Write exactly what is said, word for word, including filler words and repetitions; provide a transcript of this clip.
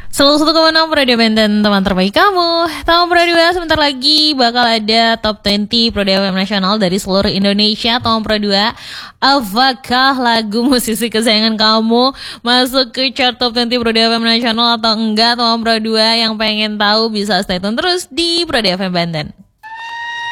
Selalu satu koma enam Radio Banten, teman terbaik kamu. Tamu Pro dua sebentar lagi bakal ada Top dua puluh Pro dua Nasional dari seluruh Indonesia. Tamu Pro dua, apakah lagu musisi kesayangan kamu masuk ke chart Top dua puluh Pro dua Nasional atau enggak? Tamu Pro dua yang pengen tahu bisa stay tune terus di Pro dua Banten.